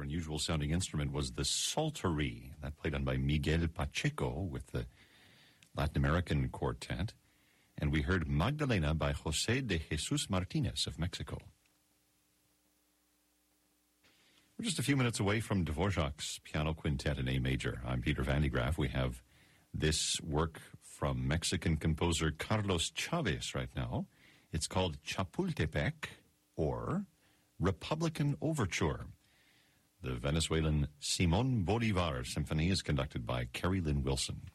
unusual sounding instrument was the psaltery, that played on by Miguel Pacheco with the Latin American quartet. And we heard Magdalena by José de Jesus Martinez of Mexico. We're just a few minutes away from Dvorak's Piano Quintet in A major. I'm Peter Van de Graaff. We have this work from Mexican composer Carlos Chavez right now. It's called Chapultepec, or Republican Overture. The Venezuelan Simón Bolívar Symphony is conducted by Carrie Lynn Wilson.